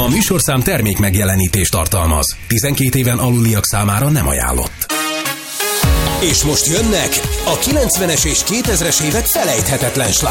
műsorszám termék megjelenítést tartalmaz. 12 éven aluliak számára nem ajánlott. És most jönnek a 90-es és 2000-es évek felejthetetlen slágerei.